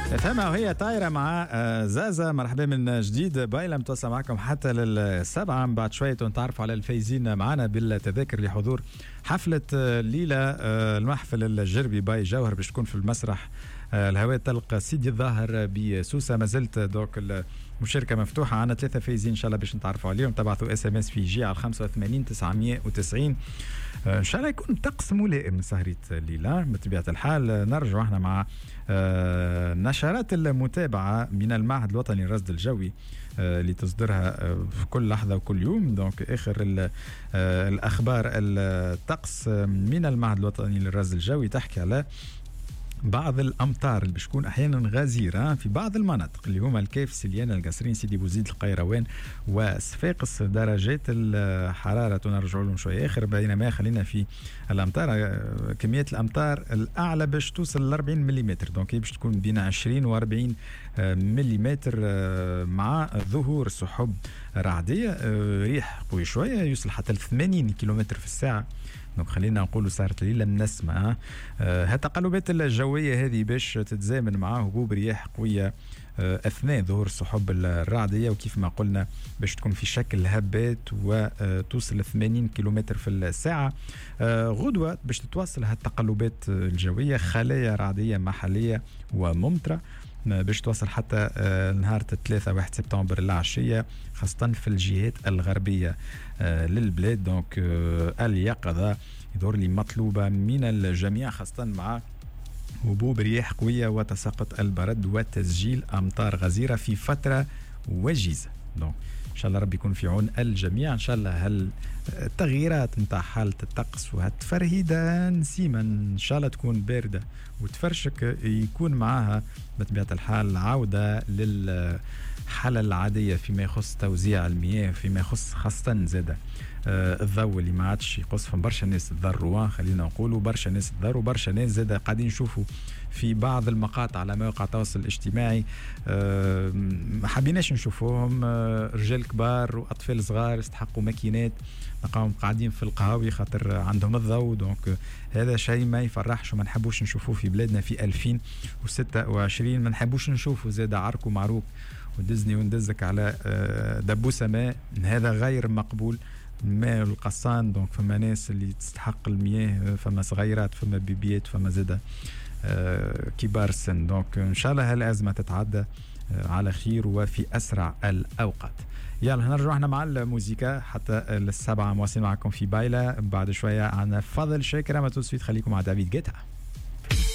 فما وهي طايرة مع زازا. مرحبا من جديد. بايلة متواصلة معكم حتى للسبعة. بعد شوية تعرفوا على الفايزين معنا بالتذاكر لحضور حفلة الليلة المحفل الجربي باي جوهر باش تكون في المسرح الهواء تلقى سيدي الظاهر بسوسة. ما زلت دوك المشاركة مفتوحة. عنا 3 فايزين إن شاء الله باش نتعرفوا عليهم. تبعثوا SMS في جي على 85 990. إن شاء الله يكون طقس ملائم سهرة الليلة بطبيعة الحال. نرجع احنا مع نشرات المتابعة من المعهد الوطني للرصد الجوي اللي تصدرها في كل لحظة وكل يوم. دونك آخر الأخبار الطقس من المعهد الوطني للرصد الجوي تحكي على بعض الأمطار اللي بتكون أحيانا غزيرة في بعض المناطق اللي هما الكيف، سليانة، القصرين، سيدي بوزيد، القيروان وصفاقس. درجات الحرارة نرجع لهم شوية آخر. بينما خلينا في الأمطار، كمية الأمطار الأعلى باش توصل ل 40 ملم. دونك باش تكون بين 20 و 40 ملم مع ظهور سحب رعدية. ريح قوي شوية يوصل حتى ل 80 كم في الساعة. دونك خلينا نقولوا صارت ليلة من النسمة. هالتقلبات الجوية هذه باش تتزامن مع هبوب رياح قوية أثناء ظهور السحب الرعدية، وكيف ما قلنا باش تكون في شكل هبات وتوصل 80 كم في الساعة. غدوة باش تتواصل هالتقلبات الجوية، خلايا رعدية محلية وممطرة باش توصل حتى نهار 3 سبتمبر العشية، خاصة في الجهات الغربية للبلاد. دونك اليقظة يدور لي مطلوبة من الجميع، خاصة مع هبوب رياح قوية وتساقط البرد وتسجيل أمطار غزيرة في فترة وجيزة. دونك إن شاء الله ربي يكون في عون الجميع. إن شاء الله هالتغييرات نتاع حالة الطقس وهالتفرهيدة نسيمة إن شاء الله تكون باردة وتفرشك، يكون معها بطبيعة الحال عودة للحالة العادية فيما يخص توزيع المياه، فيما يخص خاصة زادة الضوء اللي ما عادش يقص. برشا ناس تضروا، خلينا نقولوا برشا ناس تضروا، برشا ناس زادة قاعدين نشوفوا في بعض المقاطع على مواقع التواصل الاجتماعي ما حبيناش نشوفوهم، رجال كبار واطفال صغار يستحقوا ماكينات نلقاهم قاعدين في القهاوي خاطر عندهم الضوء. دونك هذا شيء ما يفرحش وما نحبوش نشوفوه في بلادنا في 2026. ما نحبوش نشوفوا زاد عرك ومعروك ودزني وندزك على دبوسة ماء. هذا غير مقبول. ماء القصان. دونك فما ناس اللي تستحق المياه، فما صغيرات، فما بيبيات، فما زادة كبار السن. دونك إن شاء الله هالأزمة تتعدى على خير وفي أسرع الأوقات. يلا نرجع احنا مع الموسيقى حتى السبعة. مواصلين معكم في بايلة. بعد شوية عنا فضل شاكرة. ما تنسوا خليكم مع دافيد جيتا.